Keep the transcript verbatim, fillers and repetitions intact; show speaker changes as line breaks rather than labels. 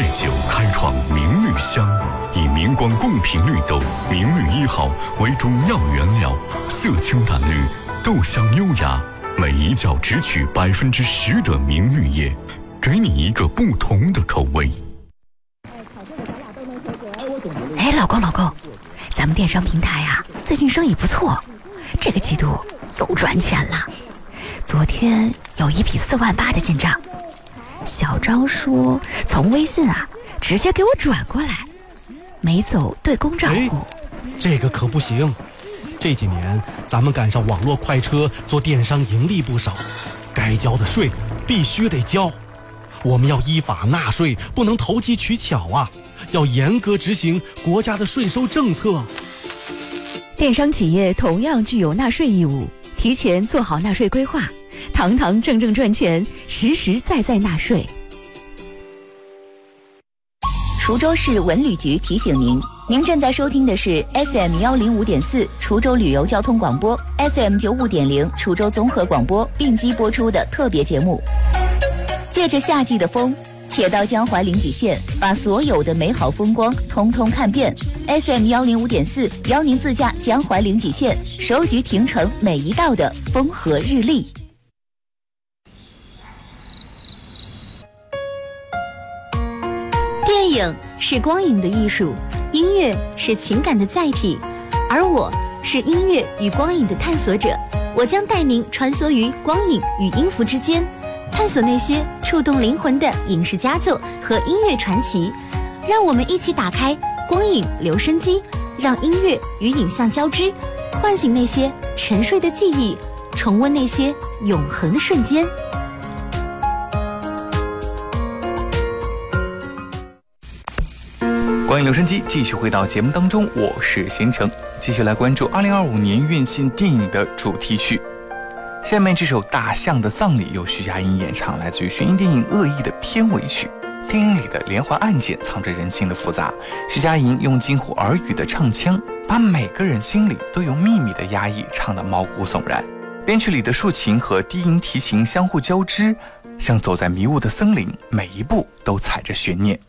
九开创明绿香，以明光共频绿豆明绿一号为主要原料，色清淡绿，豆香优雅，每一角只取百分之十的明绿叶，给你一个不同的口味。
哎，老公老公，咱们电商平台啊，最近生意不错，这个季度又赚钱了。昨天有一笔四万八的进账，小张说从微信啊直接给我转过来，没走对公账户。
这个可不行，这几年咱们赶上网络快车，做电商盈利不少，该交的税必须得交。我们要依法纳税，不能投机取巧啊，要严格执行国家的税收政策。
电商企业同样具有纳税义务，提前做好纳税规划，堂堂正正赚钱，实实在在纳税。滁州市文旅局提醒您，您正在收听的是 F M 幺零五点四滁州旅游交通广播 ，F M 九五点零滁州综合广播并机播出的特别节目。借着夏季的风，且到江淮临济县，把所有的美好风光通通看遍。F M 幺零五点四邀您自驾江淮临济县，收集亭城每一道的风和日丽。
电影是光影的艺术，音乐是情感的载体，而我是音乐与光影的探索者。我将带您穿梭于光影与音符之间，探索那些触动灵魂的影视佳作和音乐传奇。让我们一起打开光影留声机，让音乐与影像交织，唤醒那些沉睡的记忆，重温那些永恒的瞬间。
光影留声机继续回到节目当中，我是贤成，继续来关注二零二五年院线电影的主题曲。下面这首《大象的葬礼》由徐佳莹演唱，来自于悬疑电影《恶意》的片尾曲。电影里的连环案件藏着人性的复杂，徐佳莹用近乎耳语的唱腔，把每个人心里都有秘密的压抑唱得毛骨悚然。编曲里的竖琴和低音提琴相互交织，像走在迷雾的森林，每一步都踩着悬念。